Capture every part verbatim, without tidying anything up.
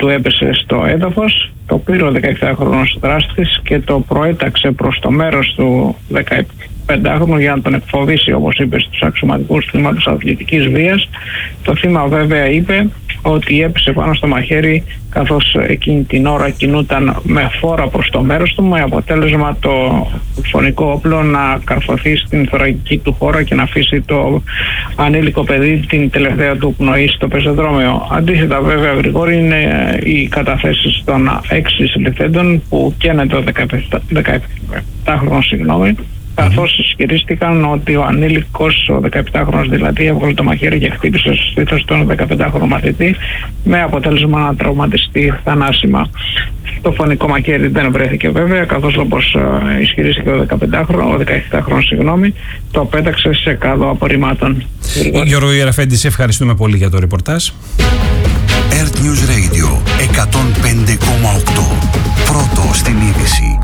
του έπεσε στο έδαφος, το πήρε ο δεκαεπτάχρονος δράστης και το προέταξε προς το μέρος του δεκαπεντάχρονου για να τον εκφοβήσει, όπως είπε, στους αξιωματικούς τμήματος αθλητικής βίας. Το θύμα βέβαια είπε ότι έπεσε πάνω στο μαχαίρι καθώς εκείνη την ώρα κινούταν με φόρα προς το μέρος του, με αποτέλεσμα το φωνικό όπλο να καρφωθεί στην θωρακική του χώρα και να αφήσει το ανήλικο παιδί την τελευταία του πνοή στο πεζοδρόμιο. Αντίθετα βέβαια, Γρηγόρη, είναι οι καταθέσεις των έξι συλληφθέντων που καίνε το δεκαεπτάχρονο, συγγνώμη, καθώς ισχυρίστηκαν ότι ο ανήλικος, ο δεκαεπτάχρονος δηλαδή, έβγαλε το μαχαίρι και χτύπησε στο στήθος τον δεκαπεντάχρονο μαθητή, με αποτέλεσμα να τραυματιστεί θανάσιμα. Το φωνικό μαχαίρι δεν βρέθηκε βέβαια, καθώς όπως ισχυρίστηκε ο δεκαπεντάχρονος, ο δεκαεπτάχρονος, συγγνώμη, το πέταξε σε κάδο απορριμμάτων. Γιώργο Ιεραφέντη, σε ευχαριστούμε πολύ για το ρεπορτάζ. Earth News Radio εκατόν πέντε κόμμα οκτώ. Πρώτο στην είδηση.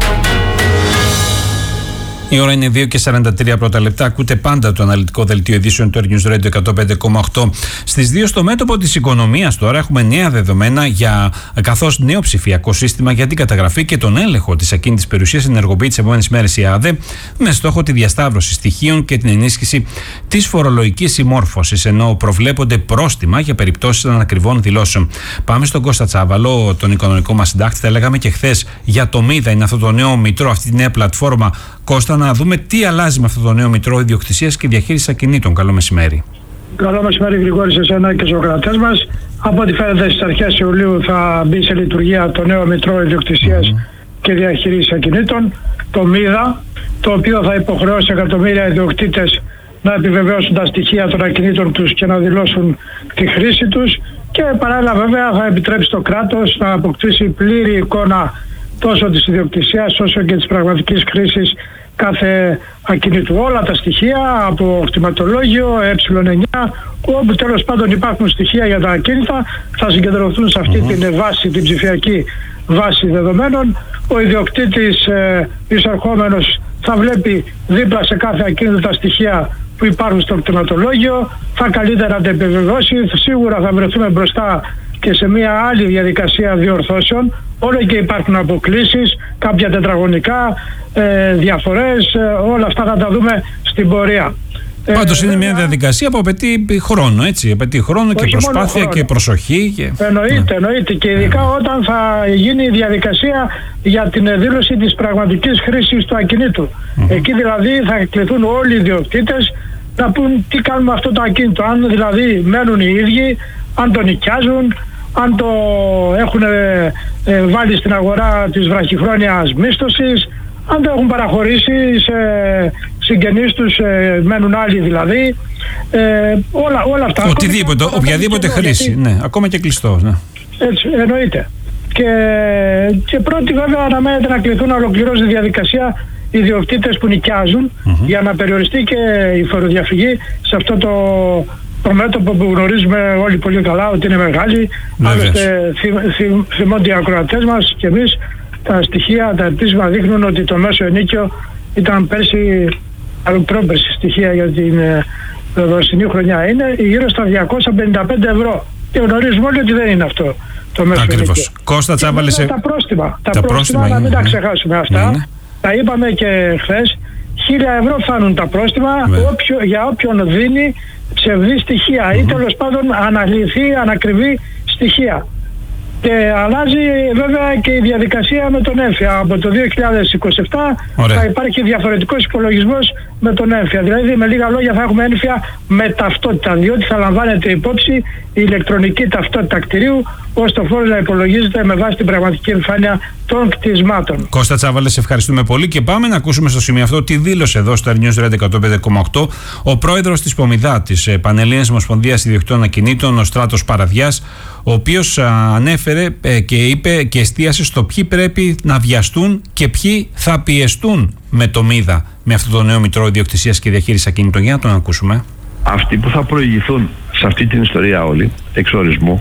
Η ώρα είναι δύο και σαράντα τρία πρώτα λεπτά. Ακούτε πάντα το αναλυτικό δελτίο ειδήσεων του Earth News Radio εκατόν πέντε κόμμα οκτώ. Στις δύο στο μέτωπο της οικονομίας τώρα έχουμε νέα δεδομένα για καθώς νέο ψηφιακό σύστημα για την καταγραφή και τον έλεγχο της ακίνητης περιουσίας ενεργοποιεί τις επόμενες μέρες η ΑΔΕ, με στόχο τη διασταύρωση στοιχείων και την ενίσχυση της φορολογικής συμμόρφωσης, ενώ προβλέπονται πρόστιμα για περιπτώσεις ανακριβών δηλώσεων. Πάμε στον Κώστα Τσάβαλο, τον οικονομικό μας συντάκτη. Θα λέγαμε και χθες για το ΜΥΔΑ, είναι αυτό το νέο μητρό, αυτή τη νέα πλατφόρμα. Κώστα, να δούμε τι αλλάζει με αυτό το νέο μητρό ιδιοκτησίας και διαχείρισης ακινήτων. Καλό μεσημέρι. Καλό μεσημέρι, Γρηγόρη, σε εσένα και στους κρατές μας. Από ό,τι φαίνεται στις αρχές Ιουλίου θα μπει σε λειτουργία το νέο μητρό ιδιοκτησίας mm-hmm. και διαχείρισης ακινήτων, το ΜΥΔΑ, το οποίο θα υποχρεώσει εκατομμύρια ιδιοκτήτες να επιβεβαιώσουν τα στοιχεία των ακινήτων τους και να δηλώσουν τη χρήση τους, και παράλληλα βέβαια θα επιτρέψει το κράτος να αποκτήσει πλήρη εικόνα τόσο της ιδιοκτησίας όσο και της πραγματικής χρήσης κάθε ακινήτου. Όλα τα στοιχεία από κτηματολόγιο, ε εννιά, όπου τέλος πάντων υπάρχουν στοιχεία για τα ακίνητα, θα συγκεντρωθούν σε αυτή mm-hmm. την βάση, την ψηφιακή βάση δεδομένων. Ο ιδιοκτήτης ε, εισερχόμενος θα βλέπει δίπλα σε κάθε ακίνητο τα στοιχεία που υπάρχουν στο κτηματολόγιο, θα καλύτερα τα επιβεβαιώσει. Σίγουρα θα βρεθούμε μπροστά και σε μια άλλη διαδικασία διορθώσεων. Όλο και υπάρχουν αποκλήσεις, κάποια τετραγωνικά, ε, διαφορές, ε, όλα αυτά θα τα δούμε στην πορεία. Πάντως είναι μια διαδικασία που απαιτεί χρόνο, έτσι, απαιτεί χρόνο και προσπάθεια χρόνο. Και προσοχή. Και... Εννοείται, ναι. εννοείται και ειδικά ναι. όταν θα γίνει η διαδικασία για την δήλωση της πραγματικής χρήσης του ακινήτου. Mm-hmm. Εκεί δηλαδή θα κληθούν όλοι οι ιδιοκτήτες να πούν τι κάνουμε αυτό το ακίνητο, αν δηλαδή μένουν οι ίδιοι, αν το νοικιάζουν, αν το έχουν ε, βάλει στην αγορά της βραχυχρόνιας μίσθωσης, αν το έχουν παραχωρήσει σε συγγενείς τους, ε, μένουν άλλοι δηλαδή, ε, όλα, όλα αυτά. Οτιδήποτε, οποιαδήποτε χρήση, γιατί, ναι, ακόμα και κλειστό. Ναι. Έτσι, εννοείται. Και, και πρώτοι βέβαια αναμένεται να κληθούν να ολοκληρώσει τη διαδικασία οι ιδιοκτήτες που νοικιάζουν mm-hmm. για να περιοριστεί και η φοροδιαφυγή σε αυτό το... το μέτωπο που γνωρίζουμε όλοι πολύ καλά ότι είναι μεγάλη. Άλλωστε θυ, θυμώνται οι ακροατές μας και εμείς, τα στοιχεία, τα επίσημα δείχνουν ότι το μέσο ενίκιο ήταν πέρσι, άλλο πρόπερσι στοιχεία για την δοσινή χρονιά, είναι γύρω στα διακόσια πενήντα πέντε ευρώ. Και γνωρίζουμε όλοι ότι δεν είναι αυτό το μέσο Ακριβώς. ενίκιο. Κώστα Τσάβαλε σε... Τα πρόστιμα, τα, τα πρόστιμα, πρόστιμα να μην είναι, τα ξεχάσουμε αυτά. Ναι. Τα είπαμε και χθες. Χίλια ευρώ φτάνουν τα πρόστιμα όποιο, για όποιον δίνει ψευδή στοιχεία mm-hmm. ή τέλος πάντων αναλυθεί, ανακριβή στοιχεία. Και αλλάζει βέβαια και η διαδικασία με τον έμφυα. Από το δύο χιλιάδες είκοσι επτά Ωραία. θα υπάρχει διαφορετικός υπολογισμός με τον έμφυα. Δηλαδή με λίγα λόγια θα έχουμε έμφυα με ταυτότητα, διότι θα λαμβάνεται υπόψη η ηλεκτρονική ταυτότητα κτηρίου, ώστε ο φόρος να υπολογίζεται με βάση την πραγματική εμφάνεια των κτισμάτων. Κώστα Τσάβαλε, σε ευχαριστούμε πολύ και πάμε να ακούσουμε στο σημείο αυτό τι δήλωσε εδώ στο Earth News Radio εκατόν πέντε κόμμα οκτώ ο πρόεδρος της ΠΟΜΙΔΑ, της Πανελλήνιας Ομοσπονδίας Ιδιοκτήτων Ακινήτων, ο Στράτος Παραδιάς, ο οποίος ανέφερε και είπε και εστίασε στο ποιοι πρέπει να βιαστούν και ποιοι θα πιεστούν με το ΜΥΔΑ, με αυτό το νέο μητρό ιδιοκτησίας και διαχείρισης ακινήτων. Για να τον ακούσουμε. Αυτοί που θα προηγηθούν σε αυτή την ιστορία όλοι, εξορισμού,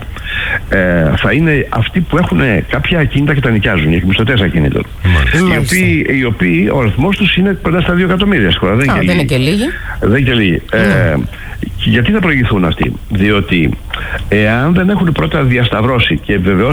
ε, θα είναι αυτοί που έχουν κάποια ακίνητα και τα νοικιάζουν, οι εκμισθωτές ακινήτων. Οι οποίοι, οι οποίοι ο αριθμός τους είναι κοντά στα δύο εκατομμύρια στη χώρα. Δεν, Α, δεν είναι και λίγοι. Δεν είναι και λίγοι. Mm. Ε, γιατί θα προηγηθούν αυτοί? Διότι εάν δεν έχουν πρώτα διασταυρώσει και βεβαιώσει